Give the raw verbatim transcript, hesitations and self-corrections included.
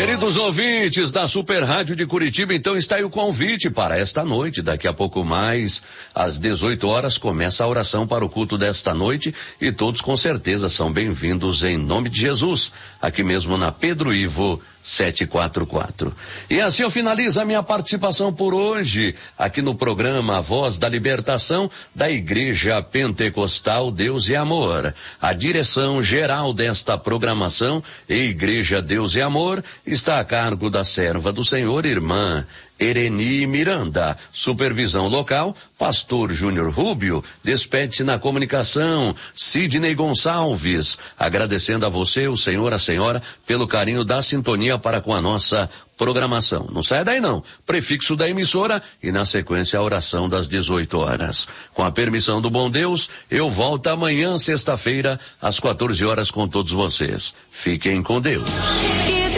Queridos ouvintes da Super Rádio de Curitiba, então está aí o convite para esta noite. Daqui a pouco mais, às dezoito horas, começa a oração para o culto desta noite e todos com certeza são bem-vindos em nome de Jesus, aqui mesmo na Pedro Ivo setecentos e quarenta e quatro. E assim eu finalizo a minha participação por hoje, aqui no programa A Voz da Libertação da Igreja Pentecostal Deus e Amor. A direção geral desta programação, Igreja Deus e Amor, está a cargo da serva do Senhor, irmã Ereni Miranda. Supervisão local, Pastor Júnior Rubio. Despede-se na comunicação, Sidney Gonçalves. Agradecendo a você, o senhor, a senhora, pelo carinho da sintonia para com a nossa programação. Não sai daí não. Prefixo da emissora e na sequência a oração das dezoito horas. Com a permissão do bom Deus, eu volto amanhã, sexta-feira, às quatorze horas com todos vocês. Fiquem com Deus.